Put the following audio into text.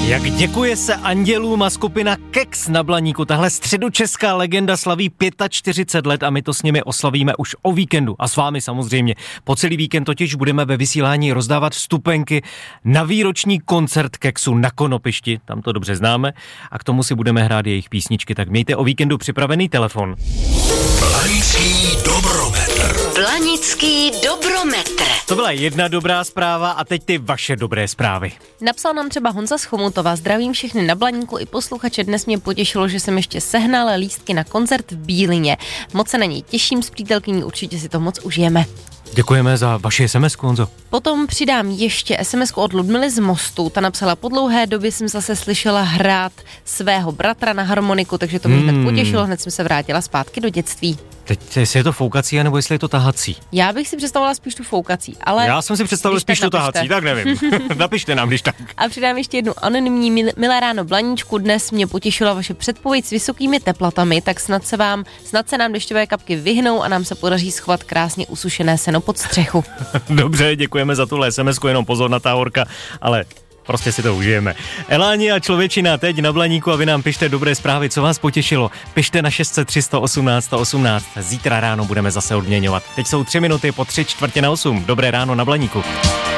Jak děkuje se andělům a skupina Keks na Blaníku. Tahle středočeská legenda slaví 45 let a my to s nimi oslavíme už o víkendu. A s vámi samozřejmě. Po celý víkend totiž budeme ve vysílání rozdávat vstupenky na výroční koncert Keksu na Konopišti. Tam to dobře známe. A k tomu si budeme hrát jejich písničky. Tak mějte o víkendu připravený telefon. Blanický dobrometr. Blanický dobrometr. To byla jedna dobrá zpráva a teď ty vaše dobré zprávy. Napsal nám třeba Honza z Chomutova. Zdravím všechny na Blaníku i posluchače. Dnes mě potěšilo, že jsem ještě sehnal lístky na koncert v Bílině. Moc se na něj těším, s přítelkyní určitě si to moc užijeme. Děkujeme za vaši SMS-ku, Honzo. Potom přidám ještě SMS-ku od Ludmily z Mostu. Ta napsala: po dlouhé době jsem zase slyšela hrát svého bratra na harmoniku, takže to mě hned potěšilo, hned jsem se vrátila zpátky do dětství. Teď jestli je to foukací, nebo jestli je to tahací. Já bych si představila spíš tu foukací, ale... Já jsem si představil spíš tu tahací, tak nevím. Napište nám, když tak. A přidám ještě jednu anonymní milé ráno Blaníčku. Dnes mě potěšila vaše předpověď s vysokými teplotami, tak snad se nám dešťové kapky vyhnou a nám se podaří schovat krásně usušené seno pod střechu. Dobře, děkujeme za tuhle SMS-ku, jenom pozor na ta horka, ale prostě si to užijeme. Eláni a člověčina teď na Blaníku a vy nám pište dobré zprávy, co vás potěšilo. Pište na 600 318 118. Zítra ráno budeme zase odměňovat. Teď jsou 3 minuty po 7:45. Dobré ráno na Blaníku.